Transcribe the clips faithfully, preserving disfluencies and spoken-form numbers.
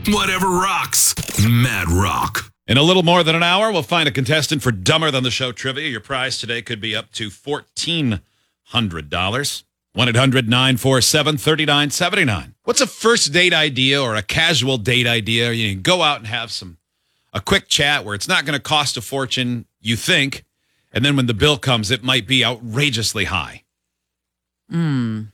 Whatever rocks. Mad Rock. In a little more than an hour, we'll find a contestant for Dumber Than the Show trivia. Your prize today could be up to fourteen hundred dollars. one eight hundred nine four seven three nine seven nine. What's a first date idea or a casual date idea? You can go out and have some a quick chat where it's not going to cost a fortune, you think, and then when the bill comes, it might be outrageously high. Hmm.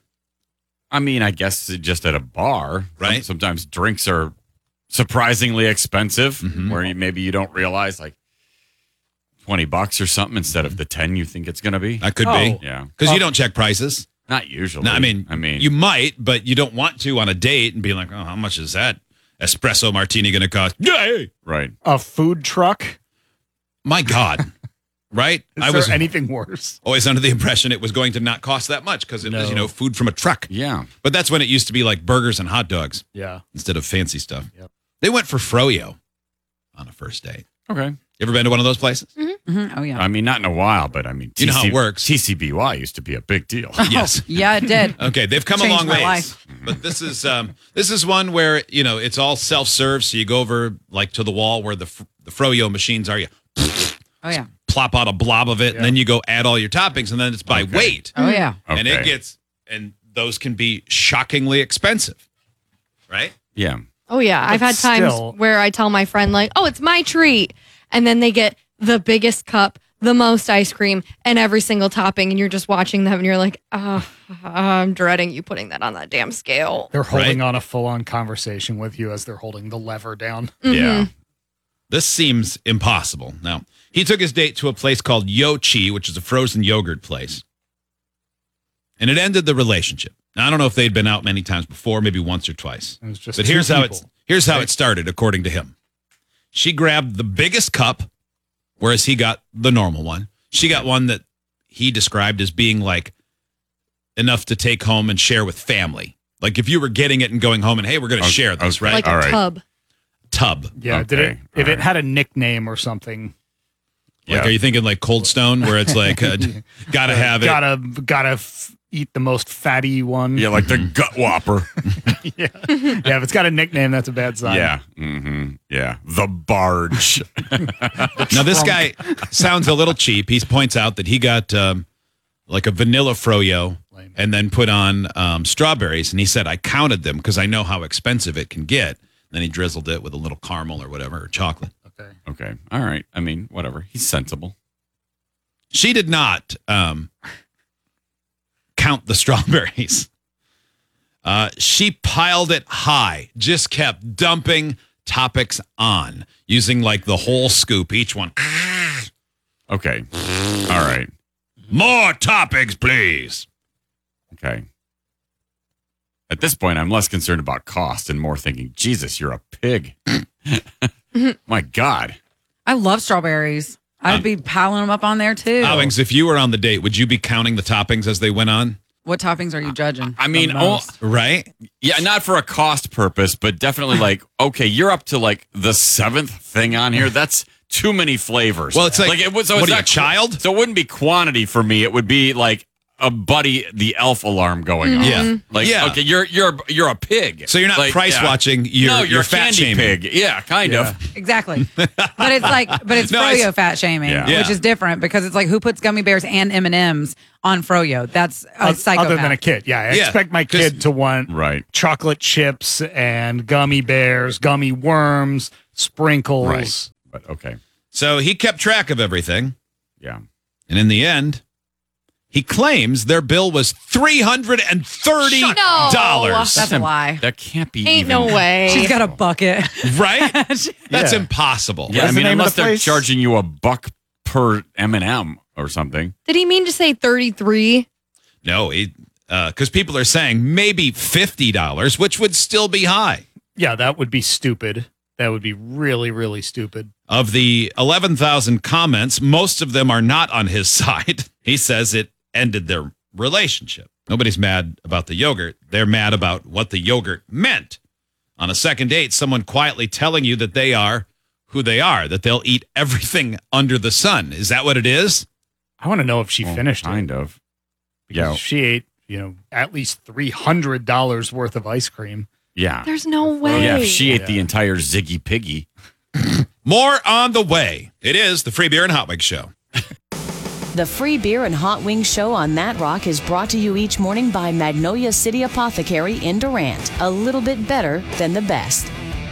I mean, I guess just at a bar, right? Sometimes drinks are surprisingly expensive, mm-hmm. where you, maybe you don't realize, like twenty bucks or something instead of the ten you think it's going to be. That could oh. be, yeah, because um, you don't check prices. Not usually. No, I mean, I mean, you might, but you don't want to on a date and be like, "Oh, how much is that espresso martini going to cost?" Yay! Right. A food truck. My God. Right? Is I there was anything worse? Always under the impression it was going to not cost that much because it No. was, you know, food from a truck. Yeah. But that's when it used to be like burgers and hot dogs. Yeah. Instead of fancy stuff. Yep. They went for froyo on a first date. Okay. You ever been to one of those places? Mm-hmm. Mm-hmm. Oh, yeah. I mean, not in a while, but I mean, you know how it works. T C B Y used to be a big deal. Yes. Yeah, it did. Okay, they've come Changed a long my ways. life. But this is um, this is one where, you know, it's all self-serve. So you go over like to the wall where the fr- the froyo machines are. You Oh, yeah. plop out a blob of it, Yeah. and then you go add all your toppings, and then it's by Okay. weight. Oh, yeah. Okay. And it gets, and those can be shockingly expensive, right? Yeah. Oh, yeah. I've had But times still- where I tell my friend, like, oh, it's my treat. And then they get the biggest cup, the most ice cream, and every single topping. And you're just watching them and you're like, oh, I'm dreading you putting that on that damn scale. They're holding Right. on a full-on conversation with you as they're holding the lever down. Yeah. This seems impossible. Now, he took his date to a place called Yochi, which is a frozen yogurt place. And it ended the relationship. Now, I don't know if they'd been out many times before, maybe once or twice. It was just But two here's how people. it's here's how Right. it started, according to him. She grabbed the biggest cup, whereas he got the normal one. She got one that he described as being like enough to take home and share with family. Like if you were getting it and going home and, hey, we're going to Okay, share this, okay. right? Like All a right. tub. Tub. Yeah. Did Okay, it? If all it right. had a nickname or something, Like, Yeah. are you thinking like Cold Stone, where it's like, uh, gotta have it? gotta gotta f- eat the most fatty one. Yeah, like the gut whopper. yeah. Yeah. If it's got a nickname, that's a bad sign. Yeah. Mm-hmm. Yeah. The barge. Now, this guy sounds a little cheap. He points out that he got um, like a vanilla froyo Lame. and then put on um, strawberries. And he said, I counted them because I know how expensive it can get. Then he drizzled it with a little caramel or whatever, or chocolate. Okay. Okay. All right. I mean, whatever. He's sensible. She did not um, count the strawberries. Uh, she piled it high, just kept dumping topics on, using like the whole scoop, each one. Okay. All right. More toppings, please. Okay. At this point, I'm less concerned about cost and more thinking, Jesus, you're a pig. My God. I love strawberries. I'd be piling them up on there, too. Owings, if you were on the date, would you be counting the toppings as they went on? What toppings are you judging? I mean, The oh, most. Right? yeah, not for a cost purpose, but definitely like, okay, you're up to like the seventh thing on here. That's too many flavors. Well, it's like, it was, so what it's are you, a not- child? So it wouldn't be quantity for me. It would be like a Buddy the Elf alarm going on. Yeah. Like, Yeah. okay, you're you're you're a pig. So you're not Like, price yeah. watching, you're, no, you're, you're, a fat candy shaming. pig. Yeah, kind Yeah. of. Exactly. But it's like, but it's No, froyo it's- fat shaming, Yeah. which Yeah. is different because it's like who puts gummy bears and M and M's on froyo? That's a Oth- psychopath. Other than a kid. Yeah. I Yeah, expect my 'cause- kid to want Right. chocolate chips and gummy bears, gummy worms, sprinkles. Right. But okay. So he kept track of everything. Yeah. And in the end, he claims their bill was three hundred thirty dollars. That's a lie. That can't be Ain't even. no way. She's got a bucket. Right? That's Yeah. impossible. Yeah, What's I the mean, name of unless the they're place? charging you a buck per M and M or something. Did he mean to say thirty-three? No, because people are saying maybe fifty dollars, which would still be high. Yeah, that would be stupid. That would be really, really stupid. Of the eleven thousand comments, most of them are not on his side. He says it ended their relationship. Nobody's mad about the yogurt. They're mad about what the yogurt meant. On a second date, someone quietly telling you that they are who they are, that they'll eat everything under the sun. Is that what it is? I want to know if she Well, finished kind it. of. Because Yeah. she ate, you know, at least three hundred dollars worth of ice cream. Yeah. There's no way. Yeah, if she ate the entire Ziggy Piggy. More on the way. It is the Free Beer and Hot Wings Show. The Free Beer and Hot Wings Show on Mad Rock is brought to you each morning by Magnolia City Apothecary in Durant. A little bit better than the best.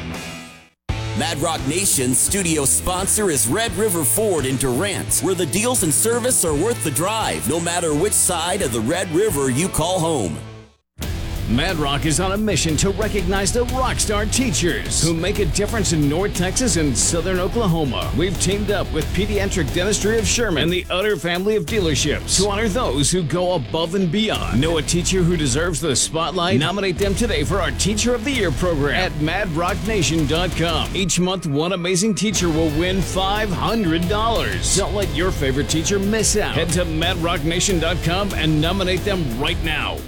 Mad Rock Nation's studio sponsor is Red River Ford in Durant, where the deals and service are worth the drive, no matter which side of the Red River you call home. Mad Rock is on a mission to recognize the rock star teachers who make a difference in North Texas and Southern Oklahoma. We've teamed up with Pediatric Dentistry of Sherman and the Utter family of dealerships to honor those who go above and beyond. Know a teacher who deserves the spotlight? Nominate them today for our Teacher of the Year program at mad rock nation dot com. Each month, one amazing teacher will win five hundred dollars. Don't let your favorite teacher miss out. Head to mad rock nation dot com and nominate them right now.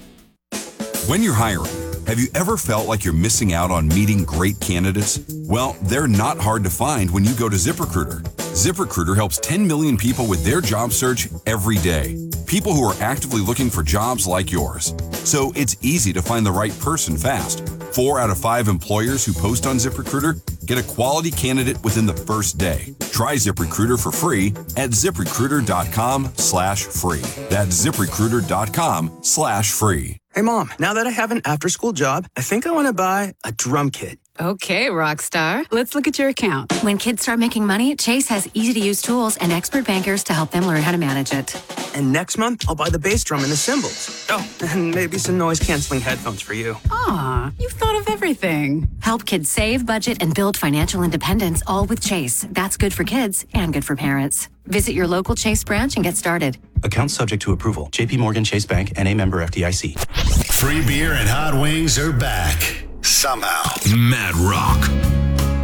When you're hiring, have you ever felt like you're missing out on meeting great candidates? Well, they're not hard to find when you go to ZipRecruiter. ZipRecruiter helps ten million people with their job search every day. People who are actively looking for jobs like yours. So it's easy to find the right person fast. Four out of five employers who post on ZipRecruiter get a quality candidate within the first day. Try ZipRecruiter for free at ZipRecruiter.com slash free. That's ZipRecruiter.com slash free. Hey, Mom, now that I have an after-school job, I think I want to buy a drum kit. Okay, Rockstar. Let's look at your account. When kids start making money, Chase has easy-to-use tools and expert bankers to help them learn how to manage it. And next month, I'll buy the bass drum and the cymbals. Oh, and maybe some noise-canceling headphones for you. Aw, you've thought of everything. Help kids save, budget, and build financial independence, all with Chase. That's good for kids and good for parents. Visit your local Chase branch and get started. Account subject to approval. J P Morgan Chase Bank, N A member F D I C. Free Beer and Hot Wings are back. Somehow. Mad Rock.